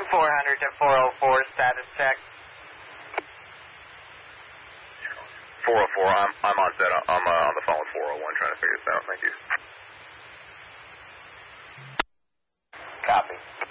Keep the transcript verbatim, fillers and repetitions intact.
four hundred to four oh four, status check. four oh four, I'm, I'm on set. I'm uh, on the phone with four oh one trying to figure this out. Thank you. Copy.